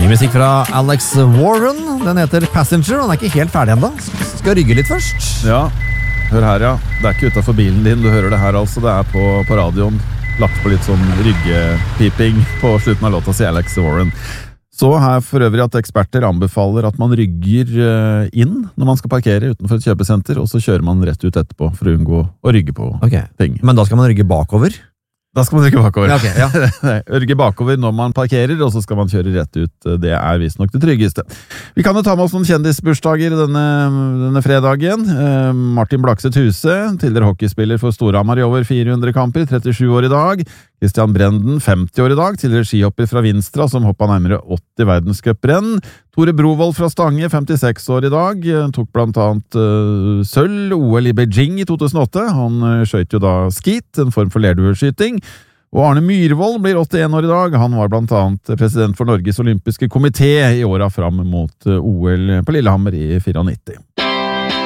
Ny musikk fra Alex Warren. Den heter Passenger, og den ikke helt ferdig enda. Skal rygge litt først. Ja, hør her ja. Det ikke utenfor bilen din, du hører det her altså. Det på radioen. Lagt på litt sånn ryggepiping på slutten av låta, sier Alex Warren. Så her for øvrig at eksperter anbefaler at man rygger inn når man skal parkere utenfor et kjøpesenter, og så kjører man rett ut etterpå for å unngå å rygge på ting. Men da skal man rygge bakover? Da skal man rygge bakover. Ja, okay, ja. Rygge bakover når man parkerer, og så skal man kjøre rett ut. Det visst nok det tryggeste. Vi kan jo ta med oss noen kjendisbursdager denne fredagen. Martin Blakseth Huse, tidligere hockeyspiller for Storhamar i over 400 kamper, 37 år i dag. Christian Brenden, 50 år i dag, tidligere skihopper fra Vinstra, som hoppet nærmere 80 verdenscuprenn. Tore Brovold fra Stange, 56 år i dag, tok blant annet sølv, OL i Beijing i 2008. Han skjøt jo da skit, en form for lerdueskyting. Og Arne Myrvold blir 81 år i dag. Han var blant annet president for Norges olympiske komité i åra fram mot OL på Lillehammer i 94.